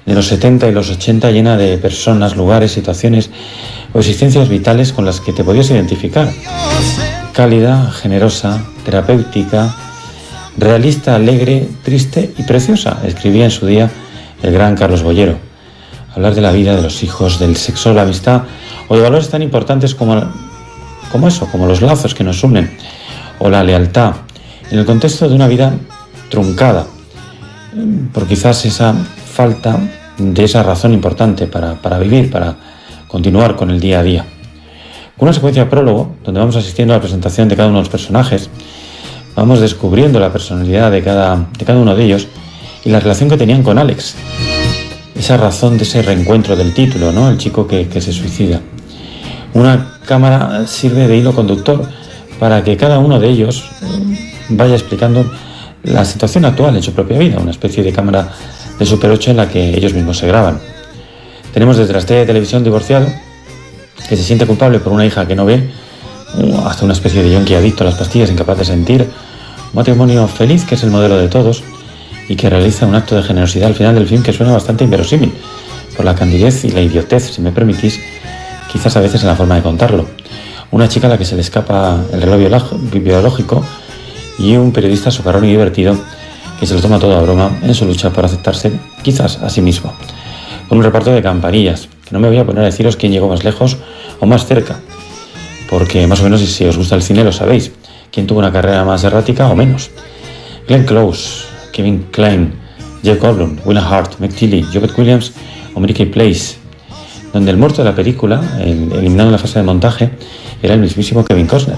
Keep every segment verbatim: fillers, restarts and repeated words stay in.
de los setenta y los ochenta, llena de personas, lugares, situaciones o existencias vitales con las que te podías identificar. Cálida, generosa, terapéutica, realista, alegre, triste y preciosa, escribía en su día el gran Carlos Bollero. Hablar de la vida, de los hijos, del sexo, la amistad o de valores tan importantes como, como eso, como los lazos que nos unen o la lealtad, en el contexto de una vida truncada por quizás esa falta de esa razón importante para, para vivir, para continuar con el día a día. Con una secuencia de prólogo, donde vamos asistiendo a la presentación de cada uno de los personajes, vamos descubriendo la personalidad de cada, de cada uno de ellos y la relación que tenían con Alex. Esa razón de ese reencuentro del título, ¿no? El chico que, que se suicida. Una cámara sirve de hilo conductor para que cada uno de ellos vaya explicando la situación actual en su propia vida, una especie de cámara de Super ocho en la que ellos mismos se graban. Tenemos desde la estrella de televisión divorciado, que se siente culpable por una hija que no ve, hasta una especie de yonki adicto a las pastillas, incapaz de sentir, un matrimonio feliz que es el modelo de todos y que realiza un acto de generosidad al final del film que suena bastante inverosímil, por la candidez y la idiotez, si me permitís, quizás a veces en la forma de contarlo. Una chica a la que se le escapa el reloj biológico y un periodista socarrón y divertido que se lo toma todo a broma en su lucha por aceptarse quizás a sí mismo. Con un reparto de campanillas, que no me voy a poner a deciros quién llegó más lejos o más cerca, porque más o menos si os gusta el cine lo sabéis, quién tuvo una carrera más errática o menos. Glenn Close, Kevin Kline, Jeff Goldblum, William Hurt, Meg Tilly, Jobert Williams o Mary Kay Place, donde el muerto de la película, el, eliminado en la fase de montaje, era el mismísimo Kevin Costner.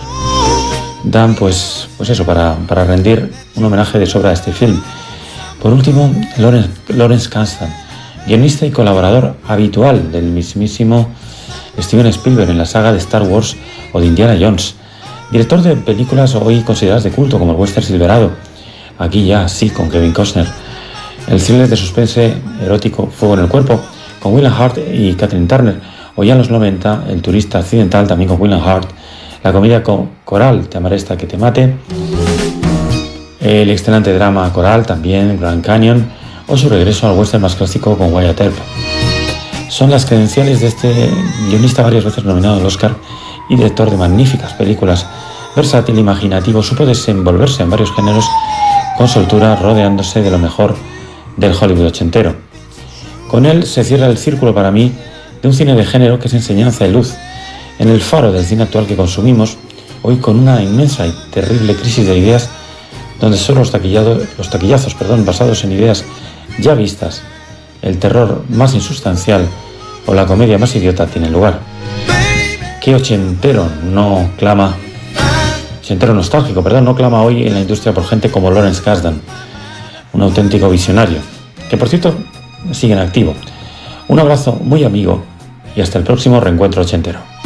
Dan pues, pues eso, para, para rendir un homenaje de sobra a este film. Por último, Lawrence, Lawrence Kasdan, guionista y colaborador habitual del mismísimo Steven Spielberg en la saga de Star Wars o de Indiana Jones, director de películas hoy consideradas de culto como el western Silverado, aquí ya sí con Kevin Costner, el thriller de suspense erótico Fuego en el cuerpo con William Hurt y Kathleen Turner, o ya en los noventa El turista accidental también con William Hurt, la comedia con Coral, Te amaré hasta que te mate, el excelente drama Coral también, Grand Canyon, o su regreso al western más clásico con Wyatt Earp. Son las credenciales de este guionista varias veces nominado al Oscar y director de magníficas películas. Versátil, imaginativo, supo desenvolverse en varios géneros con soltura, rodeándose de lo mejor del Hollywood ochentero. Con él se cierra el círculo para mí de un cine de género que es enseñanza y luz, en el faro del cine actual que consumimos, hoy con una inmensa y terrible crisis de ideas, donde solo los, los taquillazos perdón, basados en ideas ya vistas, el terror más insustancial o la comedia más idiota tienen lugar. ¿Qué ochentero no clama, ochentero nostálgico, perdón, no clama hoy en la industria por gente como Lawrence Kasdan, un auténtico visionario, que por cierto sigue en activo? Un abrazo muy amigo y hasta el próximo reencuentro ochentero.